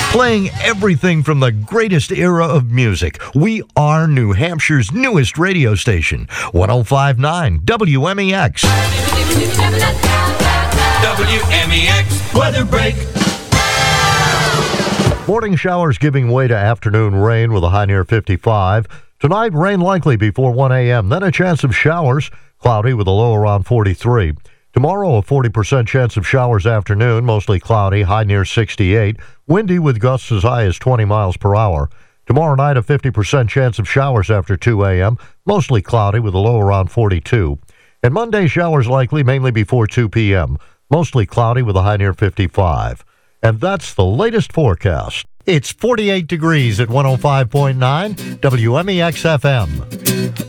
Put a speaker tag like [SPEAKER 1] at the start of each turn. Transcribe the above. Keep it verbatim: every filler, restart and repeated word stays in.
[SPEAKER 1] Playing everything from the greatest era of music. We are New Hampshire's newest radio station. one oh five point nine W M E X.
[SPEAKER 2] W M E X Weather Break.
[SPEAKER 1] Morning showers giving way to afternoon rain with a high near fifty-five. Tonight, rain likely before one a.m., then a chance of showers, cloudy with a low around forty-three. Tomorrow, a forty percent chance of showers afternoon, mostly cloudy, high near sixty-eight. Windy with gusts as high as twenty miles per hour. Tomorrow night, a fifty percent chance of showers after two a.m., mostly cloudy with a low around forty-two. And Monday, showers likely mainly before two p.m., mostly cloudy with a high near fifty-five. And that's the latest forecast. It's forty-eight degrees at one oh five point nine W M E X F M.